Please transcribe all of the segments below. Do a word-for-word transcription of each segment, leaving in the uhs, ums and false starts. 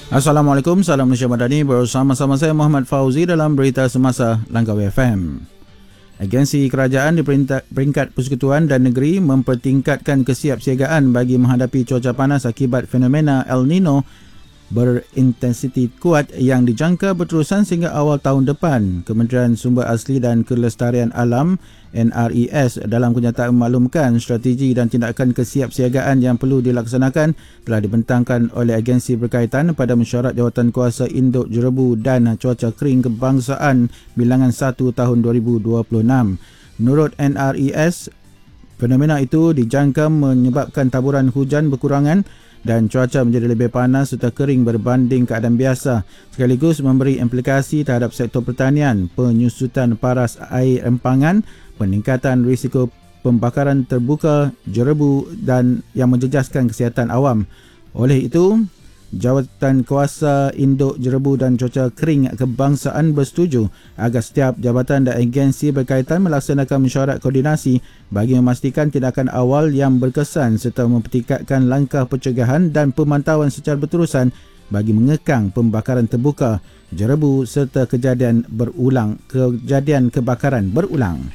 Assalamualaikum, salam Malaysia Madani. Bersama-sama saya Muhammad Fauzi dalam Berita Semasa Langkawi F M. Agensi kerajaan di peringkat Persekutuan dan Negeri mempertingkatkan kesiapsiagaan bagi menghadapi cuaca panas akibat fenomena El Nino berintensiti kuat yang dijangka berterusan sehingga awal tahun depan. Kementerian Sumber Asli dan Kelestarian Alam N R I S dalam kenyataan memaklumkan strategi dan tindakan kesiapsiagaan yang perlu dilaksanakan telah dibentangkan oleh agensi berkaitan pada mesyuarat Jawatankuasa Induk Jerebu dan Cuaca Kering Kebangsaan Bilangan satu tahun dua ribu dua puluh enam. Menurut N R I S, fenomena itu dijangka menyebabkan taburan hujan berkurangan dan cuaca menjadi lebih panas serta kering berbanding keadaan biasa, sekaligus memberi implikasi terhadap sektor pertanian, penyusutan paras air empangan, peningkatan risiko pembakaran terbuka, jerebu dan yang menjejaskan kesihatan awam. Oleh itu, Jawatankuasa Induk Jerebu dan Cuaca Kering Kebangsaan bersetuju agar setiap jabatan dan agensi berkaitan melaksanakan mesyuarat koordinasi bagi memastikan tindakan awal yang berkesan serta mempertingkatkan langkah pencegahan dan pemantauan secara berterusan bagi mengekang pembakaran terbuka, jerebu serta kejadian berulang kejadian kebakaran berulang.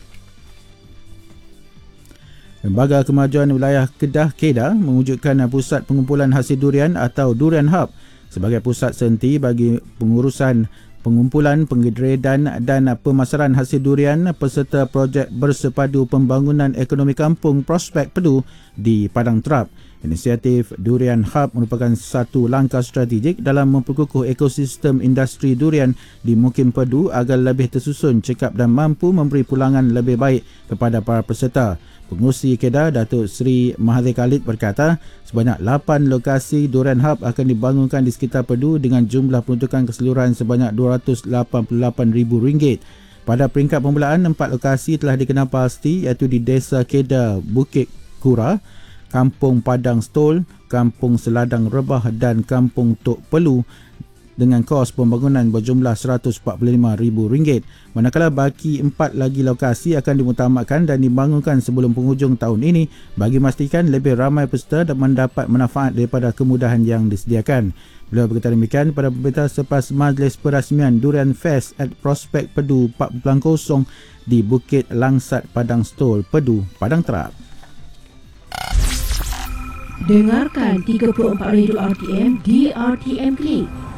Lembaga Kemajuan Wilayah Kedah Kedah mewujudkan pusat pengumpulan hasil durian atau Durian Hub sebagai pusat senti bagi pengurusan pengumpulan, penggedredan dan pemasaran hasil durian peserta projek bersepadu pembangunan ekonomi kampung Prospek Pedu di Padang Terap. Inisiatif Durian Hub merupakan satu langkah strategik dalam memperkukuh ekosistem industri durian di Mukim Pedu agar lebih tersusun, cekap dan mampu memberi pulangan lebih baik kepada para peserta. Pengurusi Kedah Datuk Seri Mahathir Khalid berkata, sebanyak lapan lokasi Durian Hub akan dibangunkan di sekitar Pedu dengan jumlah peruntukan keseluruhan sebanyak dua ratus lapan puluh lapan ribu ringgit. Pada peringkat permulaan, empat lokasi telah dikenal pasti iaitu di Desa Kedah Bukit Kura, Kampung Padang Stol, Kampung Seladang Rebah dan Kampung Tok Pelu dengan kos pembangunan berjumlah seratus empat puluh lima ribu ringgit. Manakala baki empat lagi lokasi akan dimutamakkan dan dibangunkan sebelum penghujung tahun ini bagi memastikan lebih ramai peserta dan mendapat manfaat daripada kemudahan yang disediakan. Beliau berkata demikian pada pemberitaan selepas majlis perasmian Durian Fest at Prospek Pedu empat kosong di Bukit Langsat Padang Stol, Pedu, Padang Terap. Dengarkan tiga puluh empat Radio R T M di R T M Klik.